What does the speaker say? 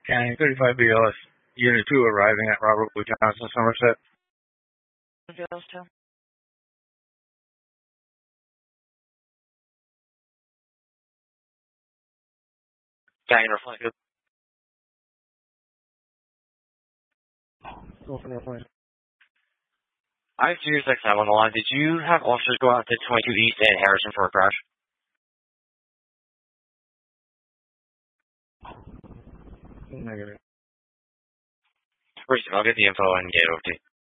County 35 BLS, Unit 2 arriving at Robert Wood Johnson, Somerset. BLS 2. County reflected. I have 269 on the line. Did you have officers go out to 22 East and Harrison for a crash? Negative. I'll get the info and get it over to you.